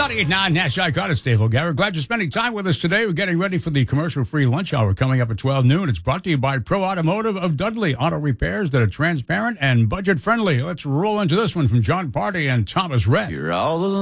98.9 Nash Icon. It's Dave O'Gara. Glad you're spending time with us today. We're getting ready for the commercial-free lunch hour coming up at 12 noon. It's brought to you by Pro Automotive of Dudley. Auto repairs that are transparent and budget-friendly. Let's roll into this one from John Party and Thomas Rhett. You're all alone.